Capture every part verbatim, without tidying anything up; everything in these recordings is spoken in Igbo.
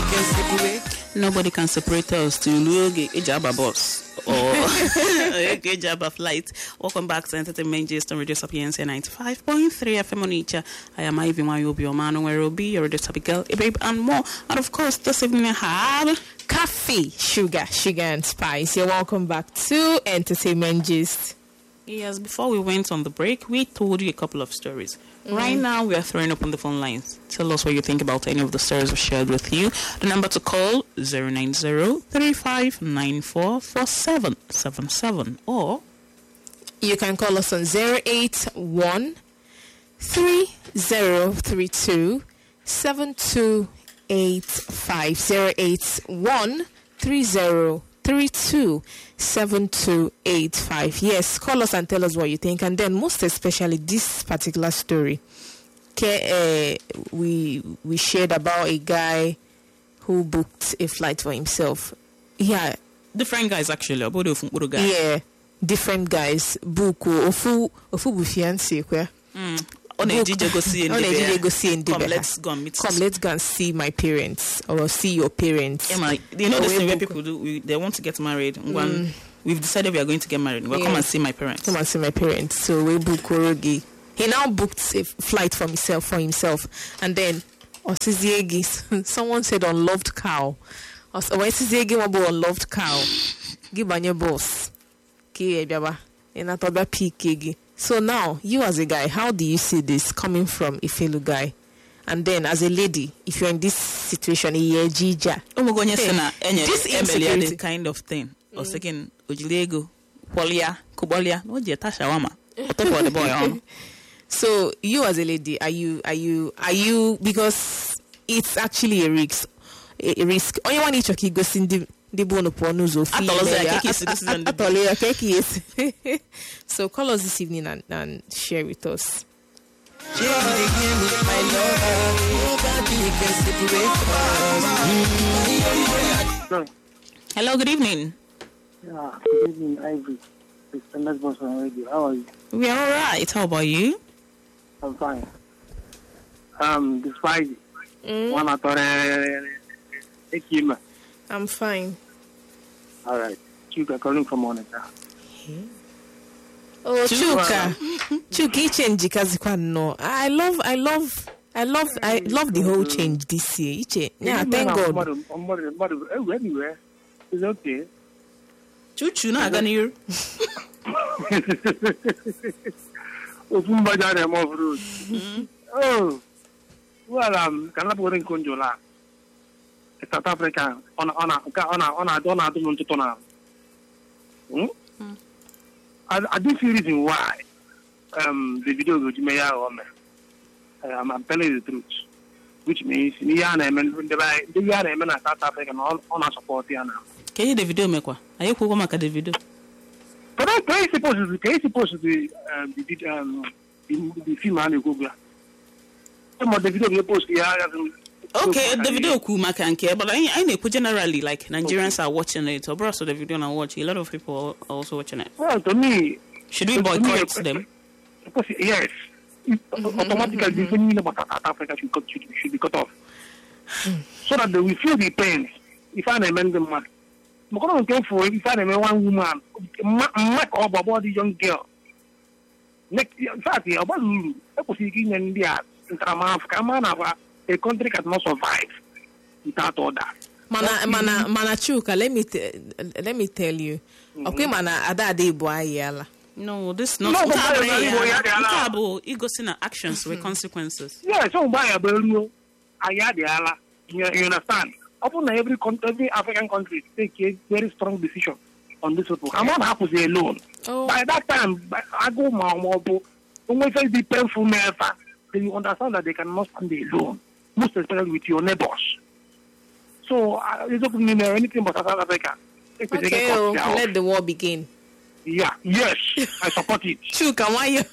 Nobody can separate us to Luoge Ejaba boss or Ejaba flight. Welcome back to Entertainment Gist on Radio Sapiencia ninety-five point three F M on Icha. I am Ivy Mayobi Omano, where will be your Radio Sapi girl, a babe, and more. And of course, this evening I have coffee, sugar, sugar, and spice. You're welcome back to Entertainment Gist. Yes, before we went on the break, we told you a couple of stories. Mm. Right now, we are throwing open the phone lines. Tell us what you think about any of the stories we shared with you. The number to call, zero nine zero, three five nine four, four seven seven seven. Or you can call us on zero eight one, three zero three two, seven two eight five. zero eight one, three zero three two, seven two eight five. Yes, call us and tell us what you think. And then most especially this particular story. Okay, uh, we we shared about a guy who booked a flight for himself. Yeah. Different guys actually. About the guy. Yeah. Different guys. Book ofu ofu bufiance kwe. Mm. On a G J go see in the Come, let's go and meet. Come, let's go and see my parents or see your parents. Yeah, man, you know the thing where people do. We, they want to get married. Mm. When we've decided we are going to get married, we'll yeah. come and see my parents. Come and see my parents. So we book Korogi. He now booked a flight for himself for himself, and then Osiziegi. Someone said unloved cow. Osiziegi wabo unloved cow. Give on your boss. Ki ebiaba. Ena toba pikegi. So now, you as a guy, how do you see this coming from a fellow guy? And then as a lady, if you're in this situation, yeah, jija. Oh my goodness, this is the kind of thing. I was thinking, Ojilego, Polia, Kubolia, no Jetasha Wama. the boy. So you as a lady, are you, are you, are you, because it's actually a risk, a, a risk. Only one each of you goes in the The bono ponuzo So call us this evening and, and share with us. Hello, good evening. Yeah, good evening, Ivy. It's the next boss on radio. How are you? We are all right. How about you? I'm fine. Um, this Friday, mm. one I thought uh, I'm fine. All right. Chuka calling from Monica. Oh, Chuka. Chuka change kazi kwa no. I love I love I love I love the whole change this year. Iche. Yeah, thank God. Anywhere. It's okay. Chuchu na gani you. Ofumba jare mo fruit. Oh. Well, um, can I put in conjola? South Africa on on a on a on a on a do to tona. Hmm. I I do see reason why um the video go to me um I'm I'm telling you the truth, which means me and I mean the the the I mean South Africa on on a support here now. Can you the video me kwa? Are you go make the video? But I can supposed to can supposed to the um the um the the film and Google. Some of the video we post here. Okay, the video cool can care, but I I know generally like Nigerians okay. are watching it, or also the video and watch. A lot of people are also watching it. Well, to me, should we boycott me, them? Because yes, mm-hmm. automatically the meaning about South Africa should, should, should be cut off, so that they will feel the pain. If I amend the man, I'm going to go for if I amend one woman, make up about the young girl. Next, in fact, about you, I was thinking in India, in Africa, man, a country cannot survive without all that. Mana, so, mana, mana, Chuka, let me, t- let me tell you. Mm-hmm. Okay, mana, ada de boy yala. No, this not. No, Itabo, Igosina actions with consequences. Yeah, so buy a belu, ayadiala. You understand? Upon every every African country take a very strong decision on this people. I'm not happy to alone. Oh. By that time, I go mobo. When say the painful never, then you understand that they cannot stand alone. Most especially with your neighbors. So, uh, it doesn't mean anything but South Africa. Okay, oh, let the war begin. Yeah, yes, I support it. Chuka, why you?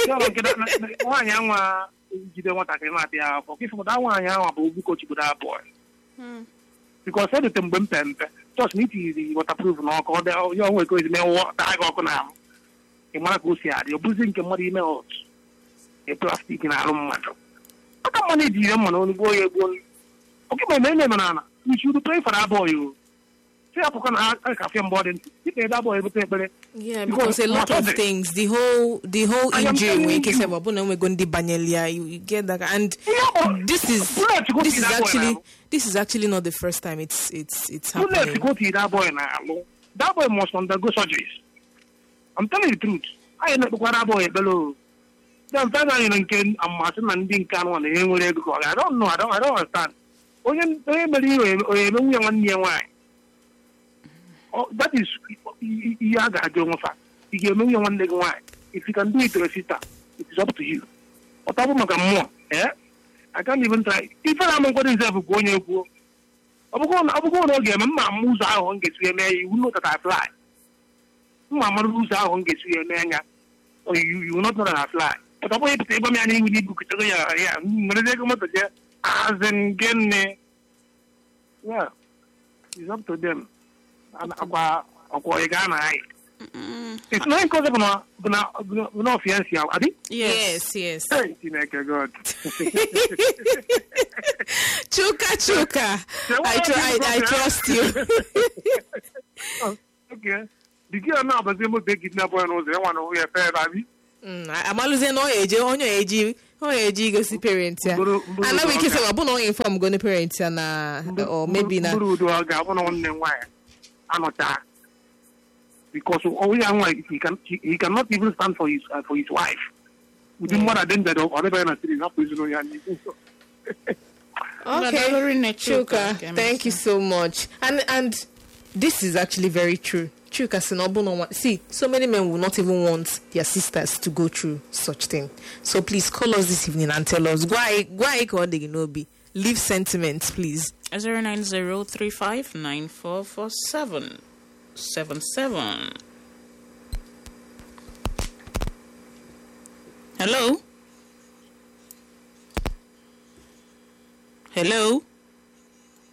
Why you don't want to get out of if that one, I will go to that boy. Because everything went temper, just need to waterproof no call the young way going to water. I go now. In Maracusia, you're boozing your money emails. A plastic in our room. How come money do you want to go? Okay, my name, man, we should pray for that boy. You say, I can feel more than that boy. Yeah, because a lot of things, the whole the whole injury when you say we're going to banyalia, you get that, and this is this is actually this is actually not the first time it's it's it's happening. Let's go to that boy now. That boy must undergo surgeries. I'm telling you the truth. I know what that boy below. Then finally, you can I'm and being can one. I don't know. I don't. I don't understand. Oh, you believe or no one near why? Oh, that is Yaga Jonfa. You give me one leg why. If you can do it to a sister, it is up to you. But I won't more. Eh? I can't even try. If I'm going to say, going to go, I'm going I'm going to get my moves out on gets me, you know that I fly. Mamma moves out on gets me, man. Or you, you will not know that I fly. But I'm going to say, I need to go to yeah, yeah. I'm going to come up there as in Genne. Yeah, it's up to them. And Aqua, Aqua, Ghana. It's not because of no, no fiancé, Adi? Yes, yes. Hey, God. Chuka, Chuka. I, tr- I, I trust you. Oh, okay. The girl now, but they will take it now. I want to hear fair, Abby. I'm losing no age, on your age. Oh, age, go see parents. And now we can say, I'm not informed going to parents, or maybe not. Because all young wife, he can he, he cannot even stand for his uh, for his wife. We didn't want to then that or whatever and still enough prison. Okay, Chuka, thank you so much. And and this is actually very true. Chuka Sinobu no one. See, so many men will not even want their sisters to go through such thing. So please call us this evening and tell us why why called the Ginobi. Leave sentiments, please. Zero nine zero three five nine four four seven. Seven seven. Hello. Hello.